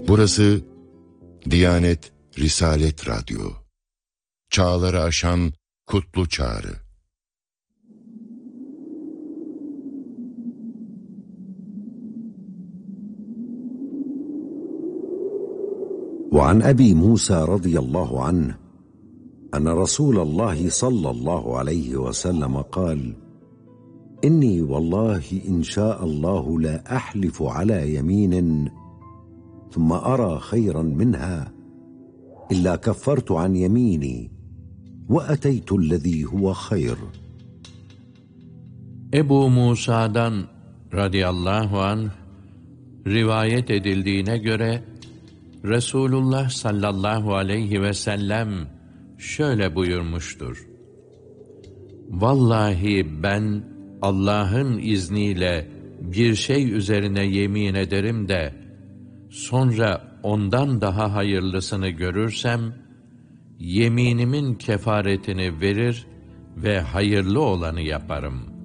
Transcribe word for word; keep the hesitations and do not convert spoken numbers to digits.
Burası Diyanet Risalet Radyo. Çağları aşan kutlu çağrı. وعن أبي موسى رضي الله عنه أن رسول الله صلى الله عليه وسلم قال: إني والله إن شاء الله لا أحلف على يمين ثم أرى خيرا منها إلا كفرت عن يميني وأتيت الذي هو خير. Ebu Musa'dan radıyallahu anh rivayet edildiğine göre Resulullah sallallahu aleyhi ve sellem şöyle buyurmuştur: Vallahi ben Allah'ın izniyle bir şey üzerine yemin ederim de sonra ondan daha hayırlısını görürsem yeminimin kefaretini verir ve hayırlı olanı yaparım.